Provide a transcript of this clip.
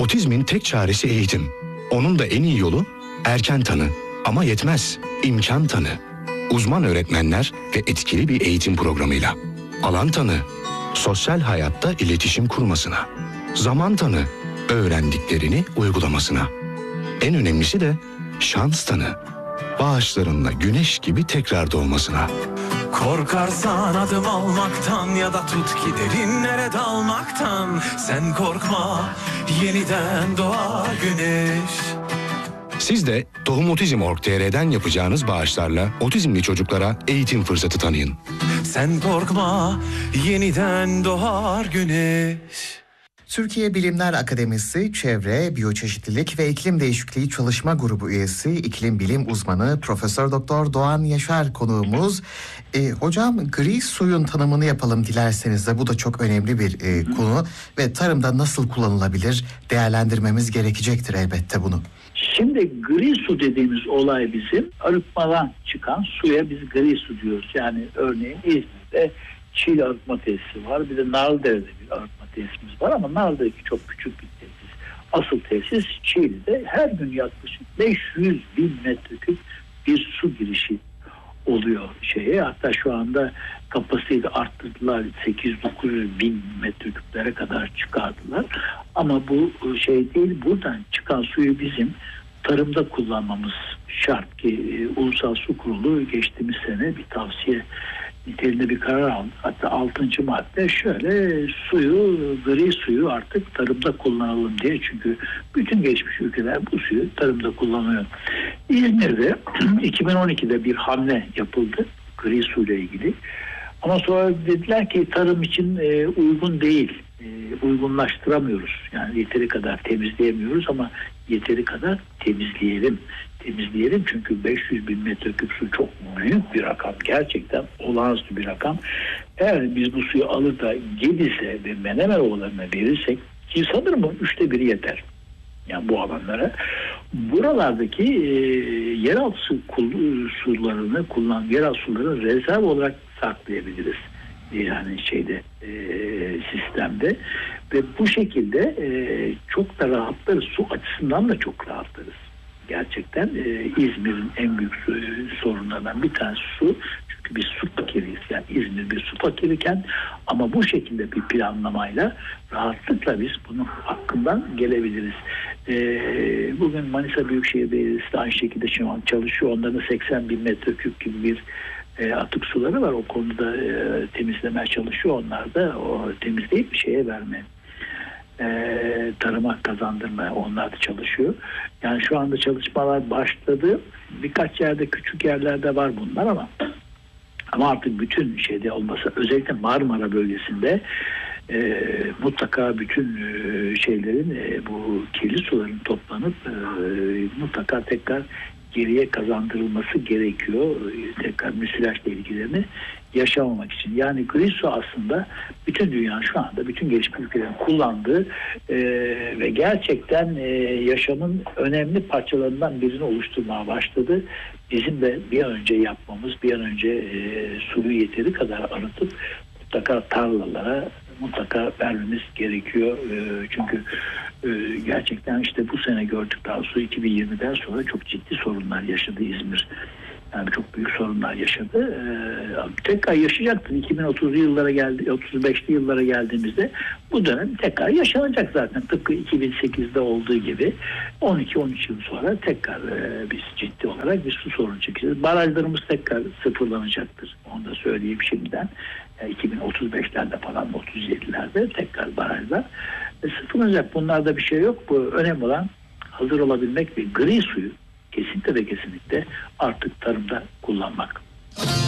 Otizmin tek çaresi eğitim. Onun da en iyi yolu erken tanı. Ama yetmez, imkan tanı. Uzman öğretmenler ve etkili bir eğitim programıyla. Alan tanı, sosyal hayatta iletişim kurmasına. Zaman tanı, öğrendiklerini uygulamasına. En önemlisi de şans tanı, bağışlarınla güneş gibi tekrar doğmasına. Korkarsan adım almaktan ya da tut ki derinlere dalmaktan. Sen korkma, yeniden doğar güneş. Siz de tohumotizm.org.tr'den yapacağınız bağışlarla otizmli çocuklara eğitim fırsatı tanıyın. Sen korkma, yeniden doğar güneş. Türkiye Bilimler Akademisi Çevre, Biyoçeşitlilik ve İklim Değişikliği Çalışma Grubu üyesi, iklim bilim uzmanı Profesör Doktor Doğan Yaşar konuğumuz. Hocam, gri suyun tanımını yapalım dilerseniz de, bu da çok önemli bir konu ve tarımda nasıl kullanılabilir, değerlendirmemiz gerekecektir elbette bunu. Şimdi gri su dediğimiz olay bizim arıtmadan çıkan suya biz gri su diyoruz. Yani örneğin İzmir'de Çiğli arıtma tesisi var. Bir de Narlıdere'de bir arıtma tesisimiz var ama Narlıdere'deki çok küçük bir tesis. Asıl tesis Çiğli'de. Her gün yaklaşık 500 bin metreküp bir su girişi oluyor şeye. Hatta şu anda kapasiteyi de arttırdılar. 800-900 bin metreküplere kadar çıkardılar. Ama bu şey değil. Buradan çıkan suyu bizim tarımda kullanmamız şart ki Ulusal Su Kurulu geçtiğimiz sene bir tavsiye niteliğinde bir karar aldı. Hatta 6. madde şöyle: gri suyu artık tarımda kullanalım diye. Çünkü bütün geçmiş ülkeler bu suyu tarımda kullanıyor. İzmir'de 2012'de bir hamle yapıldı gri suyla ilgili. Ama sonra dediler ki tarım için uygun değil. Uygunlaştıramıyoruz. Yani yeteri kadar temizleyemiyoruz ama yeteri kadar temizleyelim. Çünkü 500 bin metreküp su çok büyük bir rakam. Gerçekten olağanüstü bir rakam. Eğer biz bu suyu alır da Gediz'e ve Menemen ovalarına verirsek, ki sanırım 1/3 yeter. Yani bu alanlara. Buralardaki yeraltı sularını yeraltı sularını rezerv olarak saklayabiliriz. Yani sistemde ve bu şekilde çok da rahatlarız. Su açısından da çok rahatlarız. Gerçekten İzmir'in en büyük sorunlarından bir tanesi su. Çünkü biz su fakiriyiz. Yani İzmir bir su fakiriyken ama bu şekilde bir planlamayla rahatlıkla biz bunun hakkından gelebiliriz. Bugün Manisa Büyükşehir Belediyesi de aynı şekilde şu an çalışıyor. Onların 80 bin metreküp gibi bir atık suları var. O konuda temizlemeye çalışıyor. Onlar da o temizleyip bir şeye verme, tarıma kazandırmaya onlar da çalışıyor. Yani şu anda çalışmalar başladı. Birkaç yerde, küçük yerlerde var bunlar ama artık bütün şeyde olmasa, özellikle Marmara bölgesinde mutlaka bütün şeylerin bu kirli suların toplanıp mutlaka tekrar geriye kazandırılması gerekiyor. Tekrar müsilajla ilgilerini yaşamamak için. Yani gri su aslında bütün dünya şu anda, bütün gelişmiş ülkelerin kullandığı ve gerçekten yaşamın önemli parçalarından birini oluşturmaya başladı. Bizim de bir an önce yapmamız, bir an önce suyu yeteri kadar arıtıp mutlaka tarlalara mutlaka vermemiz gerekiyor. Çünkü gerçekten işte bu sene gördük, daha sonra 2020'den sonra çok ciddi sorunlar yaşadı İzmir. Yani çok büyük sorunlar yaşadı. Tekrar yaşayacaktır. 2030'lu yıllara 35'li yıllara geldiğimizde bu dönem tekrar yaşanacak zaten. Tıpkı 2008'de olduğu gibi 12-13 yıl sonra tekrar biz ciddi olarak bir su sorunu çekeceğiz. Barajlarımız tekrar sıfırlanacaktır. Onu da söyleyeyim şimdiden. 2035'lerde falan, 37'lerde tekrar barajlar sıfırlanacak. Bunlarda bir şey yok. Bu önemli olan hazır olabilmek ve gri suyu kesinlikle ve kesinlikle artık tarımda kullanmak.